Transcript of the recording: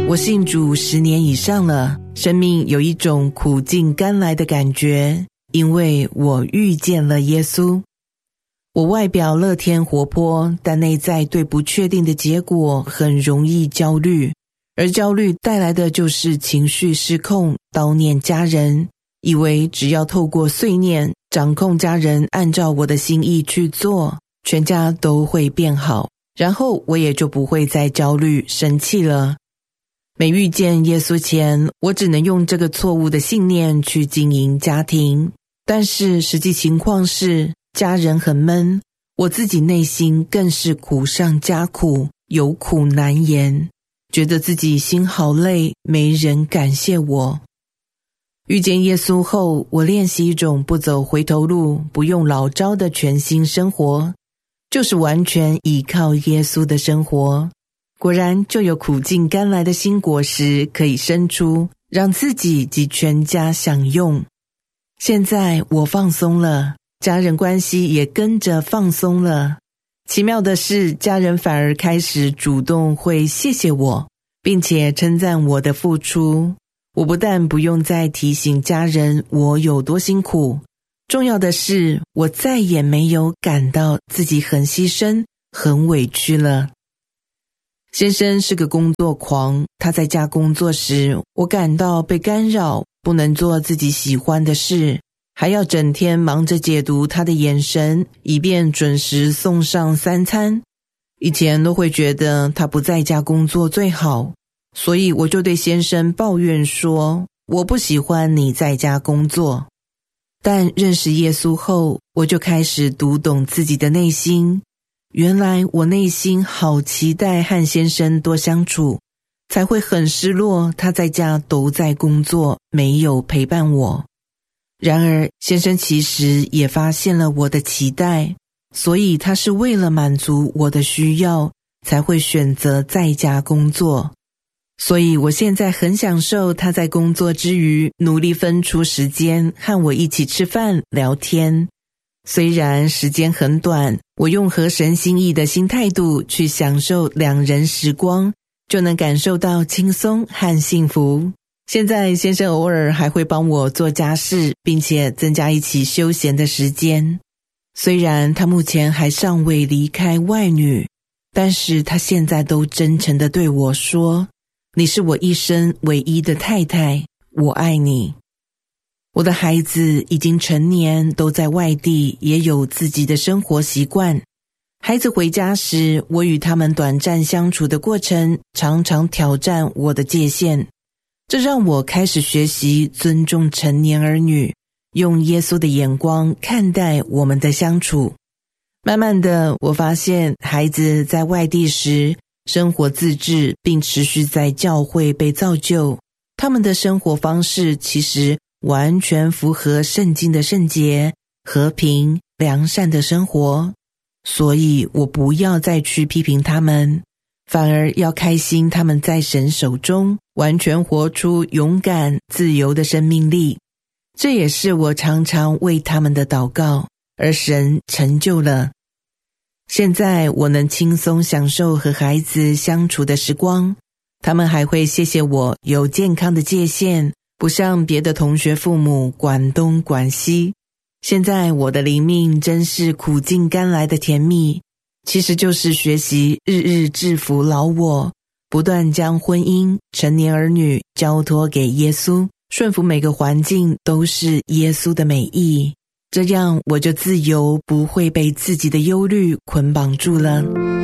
我信主10年以上了，生命有一种苦尽甘来的感觉，因为我遇见了耶稣。我外表乐天活泼，但内在对不确定的结果很容易焦虑，而焦虑带来的就是情绪失控，叨念家人，以为只要透过碎念掌控家人按照我的心意去做，全家都会变好，然后我也就不会再焦虑生气了。没遇见耶稣前，我只能用这个错误的信念去经营家庭，但是实际情况是家人很闷，我自己内心更是苦上加苦，有苦难言，觉得自己心好累，没人感谢我。遇见耶稣后，我练习一种不走回头路，不用老招的全新生活，就是完全依靠耶稣的生活。果然就有苦尽甘来的新果实可以生出，让自己及全家享用。现在我放松了，家人关系也跟着放松了。奇妙的是，家人反而开始主动会谢谢我，并且称赞我的付出。我不但不用再提醒家人我有多辛苦，重要的是我再也没有感到自己很牺牲、很委屈了。先生是个工作狂，他在家工作时，我感到被干扰，不能做自己喜欢的事，还要整天忙着解读他的眼神，以便准时送上3餐。以前都会觉得他不在家工作最好，所以我就对先生抱怨说，我不喜欢你在家工作。但认识耶稣后，我就开始读懂自己的内心。原来我内心好期待和先生多相处，才会很失落他在家都在工作，没有陪伴我。然而先生其实也发现了我的期待，所以他是为了满足我的需要，才会选择在家工作。所以我现在很享受他在工作之余，努力分出时间和我一起吃饭聊天。虽然时间很短，我用合神心意的新态度去享受两人时光，就能感受到轻松和幸福。现在先生偶尔还会帮我做家事，并且增加一起休闲的时间。虽然他目前还尚未离开外女，但是他现在都真诚地对我说，你是我一生唯一的太太，我爱你。我的孩子已经成年，都在外地，也有自己的生活习惯。孩子回家时，我与他们短暂相处的过程，常常挑战我的界限。这让我开始学习尊重成年儿女，用耶稣的眼光看待我们的相处。慢慢的，我发现孩子在外地时，生活自治，并持续在教会被造就。他们的生活方式其实完全符合圣经的圣洁、和平、良善的生活，所以我不要再去批评他们，反而要开心他们在神手中完全活出勇敢、自由的生命力。这也是我常常为他们的祷告，而神成就了。现在我能轻松享受和孩子相处的时光，他们还会谢谢我有健康的界限，不像别的同学父母管东管西。现在我的灵命真是苦尽甘来的甜蜜，其实就是学习日日制服老我，不断将婚姻、成年儿女交托给耶稣，顺服每个环境都是耶稣的美意，这样我就自由，不会被自己的忧虑捆绑住了。